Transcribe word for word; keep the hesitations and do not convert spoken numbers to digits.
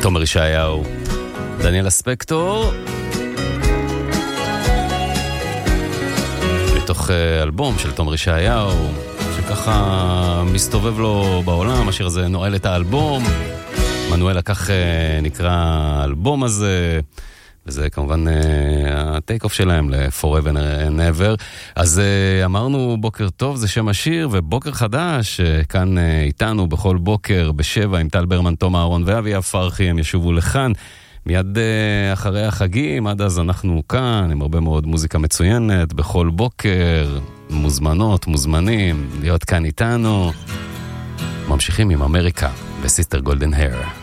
תומר ישעיהו, דניאל אספקטור, מתוך אלבום של תומר ישעיהו שככה מסתובב לו בעולם. השיר הזה נועל את האלבום, מנואלה כך נקרא האלבום הזה, וזה כמובן הטייק אוף שלהם ל-Forever and Ever. אז אמרנו בוקר טוב, זה שם השיר, ובוקר חדש כאן איתנו בכל בוקר בשבע עם טל ברמן, תום אהרון ואבי הפרחי. הם ישובו לכאן מיד אחרי החגים. עד אז אנחנו כאן עם הרבה מאוד מוזיקה מצוינת בכל בוקר. מוזמנות, מוזמנים להיות כאן איתנו. ממשיכים עם אמריקה וסיסטר גולדן הר.